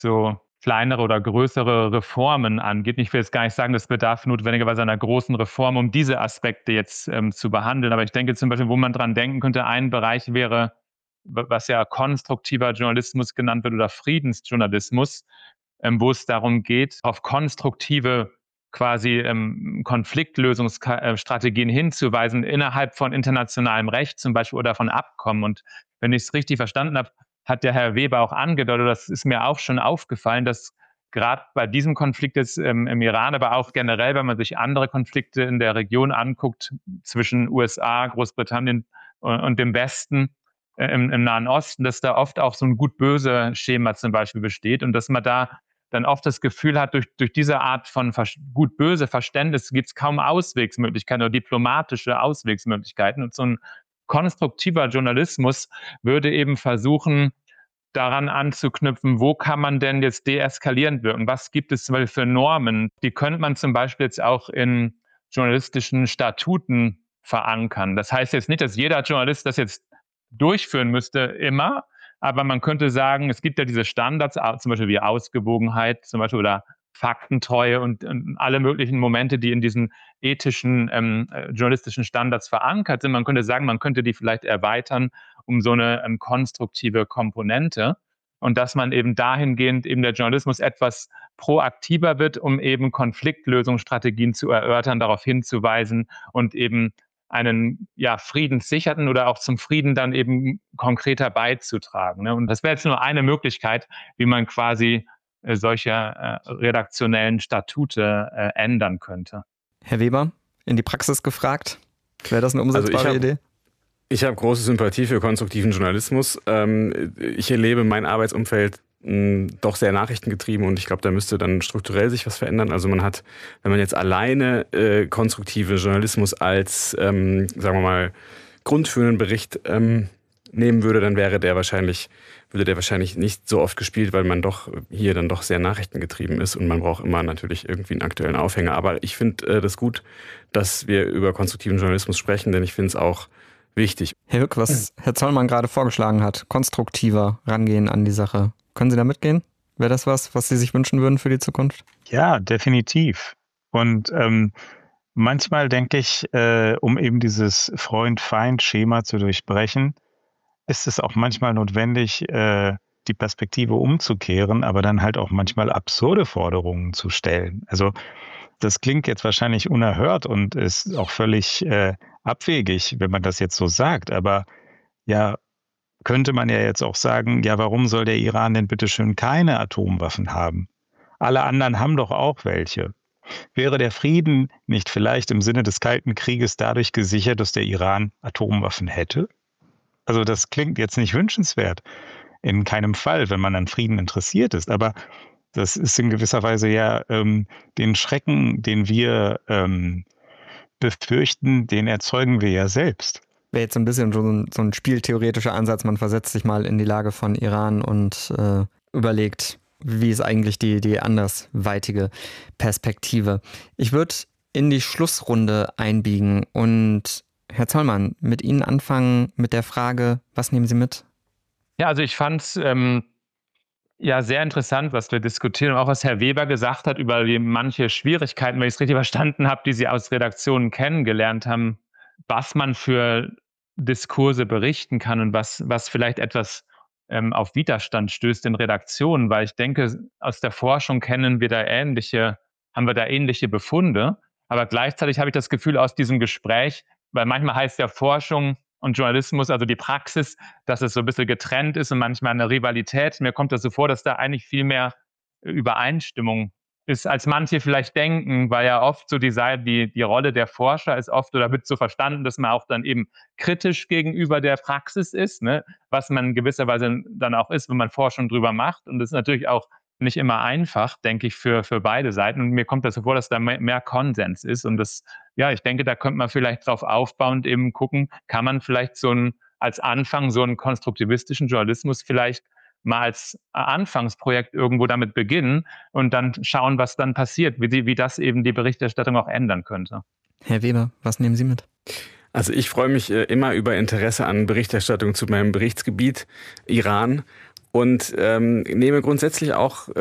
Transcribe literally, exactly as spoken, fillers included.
so kleinere oder größere Reformen angeht. Ich will jetzt gar nicht sagen, das bedarf notwendigerweise einer großen Reform, um diese Aspekte jetzt ähm, zu behandeln. Aber ich denke zum Beispiel, wo man dran denken könnte, ein Bereich wäre, was ja konstruktiver Journalismus genannt wird oder Friedensjournalismus, ähm, wo es darum geht, auf konstruktive quasi ähm, Konfliktlösungsstrategien hinzuweisen innerhalb von internationalem Recht zum Beispiel oder von Abkommen. Und wenn ich es richtig verstanden habe, hat der Herr Weber auch angedeutet, das ist mir auch schon aufgefallen, dass gerade bei diesem Konflikt jetzt ähm, im Iran, aber auch generell, wenn man sich andere Konflikte in der Region anguckt, zwischen U S A, Großbritannien und, und dem Westen, äh, im, im Nahen Osten, dass da oft auch so ein gut-böse Schema zum Beispiel besteht und dass man da dann oft das Gefühl hat, durch, durch diese Art von gut-böse Verständnis gibt es kaum Auswegsmöglichkeiten oder diplomatische Auswegsmöglichkeiten. Und so ein konstruktiver Journalismus würde eben versuchen, daran anzuknüpfen, wo kann man denn jetzt deeskalierend wirken? Was gibt es zum Beispiel für Normen? Die könnte man zum Beispiel jetzt auch in journalistischen Statuten verankern. Das heißt jetzt nicht, dass jeder Journalist das jetzt durchführen müsste immer, aber man könnte sagen, es gibt ja diese Standards, zum Beispiel wie Ausgewogenheit zum Beispiel oder Faktentreue und, und alle möglichen Momente, die in diesen ethischen ähm, journalistischen Standards verankert sind. Man könnte sagen, man könnte die vielleicht erweitern um so eine ähm, konstruktive Komponente und dass man eben dahingehend eben der Journalismus etwas proaktiver wird, um eben Konfliktlösungsstrategien zu erörtern, darauf hinzuweisen und eben einen ja, friedenssicherten oder auch zum Frieden dann eben konkreter beizutragen. Ne? Und das wäre jetzt nur eine Möglichkeit, wie man quasi äh, solche äh, redaktionellen Statute äh, ändern könnte. Herr Weber, in die Praxis gefragt, wäre das eine umsetzbare also ich hab, Idee? Ich habe große Sympathie für konstruktiven Journalismus. Ähm, ich erlebe mein Arbeitsumfeld doch sehr nachrichtengetrieben und ich glaube, da müsste dann strukturell sich was verändern. Also man hat, wenn man jetzt alleine äh, konstruktive Journalismus als, ähm, sagen wir mal, Grund für einen Bericht ähm, nehmen würde, dann wäre der wahrscheinlich, würde der wahrscheinlich nicht so oft gespielt, weil man doch hier dann doch sehr nachrichtengetrieben ist und man braucht immer natürlich irgendwie einen aktuellen Aufhänger. Aber ich finde äh, das gut, dass wir über konstruktiven Journalismus sprechen, denn ich finde es auch wichtig. Herr Hück, was Herr Zollmann gerade vorgeschlagen hat, konstruktiver rangehen an die Sache. Können Sie da mitgehen? Wäre das was, was Sie sich wünschen würden für die Zukunft? Ja, definitiv. Und ähm, manchmal denke ich, äh, um eben dieses Freund-Feind-Schema zu durchbrechen, ist es auch manchmal notwendig, äh, die Perspektive umzukehren, aber dann halt auch manchmal absurde Forderungen zu stellen. Also das klingt jetzt wahrscheinlich unerhört und ist auch völlig äh, abwegig, wenn man das jetzt so sagt. Aber ja, könnte man ja jetzt auch sagen, ja, warum soll der Iran denn bitte schön keine Atomwaffen haben? Alle anderen haben doch auch welche. Wäre der Frieden nicht vielleicht im Sinne des Kalten Krieges dadurch gesichert, dass der Iran Atomwaffen hätte? Also das klingt jetzt nicht wünschenswert. In keinem Fall, wenn man an Frieden interessiert ist. Aber das ist in gewisser Weise ja ähm, den Schrecken, den wir ähm, befürchten, den erzeugen wir ja selbst. Wäre jetzt ein bisschen so ein, so ein spieltheoretischer Ansatz. Man versetzt sich mal in die Lage von Iran und äh, überlegt, wie ist eigentlich die, die andersweitige Perspektive. Ich würde in die Schlussrunde einbiegen und Herr Zollmann, mit Ihnen anfangen mit der Frage, was nehmen Sie mit? Ja, also ich fand es ähm, ja sehr interessant, was wir diskutieren und auch was Herr Weber gesagt hat über die manche Schwierigkeiten, wenn ich es richtig verstanden habe, die Sie aus Redaktionen kennengelernt haben, was man für Diskurse berichten kann und was, was vielleicht etwas ähm, auf Widerstand stößt in Redaktionen, weil ich denke, aus der Forschung kennen wir da ähnliche, haben wir da ähnliche Befunde, aber gleichzeitig habe ich das Gefühl aus diesem Gespräch, weil manchmal heißt ja Forschung und Journalismus, also die Praxis, dass es so ein bisschen getrennt ist und manchmal eine Rivalität. Mir kommt das so vor, dass da eigentlich viel mehr Übereinstimmung ist, als manche vielleicht denken, weil ja oft so die, die, die Rolle der Forscher ist oft oder wird so verstanden, dass man auch dann eben kritisch gegenüber der Praxis ist, ne? Was man in gewisser Weise dann auch ist, wenn man Forschung drüber macht. Und das ist natürlich auch nicht immer einfach, denke ich, für, für beide Seiten. Und mir kommt das so vor, dass da mehr, mehr Konsens ist. Und das, ja, ich denke, da könnte man vielleicht drauf aufbauend eben gucken, kann man vielleicht so ein, als Anfang so einen konstruktivistischen Journalismus vielleicht mal als Anfangsprojekt irgendwo damit beginnen und dann schauen, was dann passiert, wie, die, wie das eben die Berichterstattung auch ändern könnte. Herr Weber, was nehmen Sie mit? Also ich freue mich immer über Interesse an Berichterstattung zu meinem Berichtsgebiet Iran. und ähm, nehme grundsätzlich auch